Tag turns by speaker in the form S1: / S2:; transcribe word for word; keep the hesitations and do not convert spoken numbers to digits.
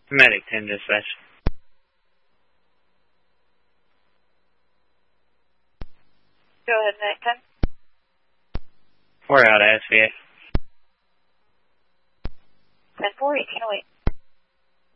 S1: Medic ten dispatch.
S2: Go ahead, Medic ten.
S1: We're out of S V A.
S2: ten four, eighteen oh eight.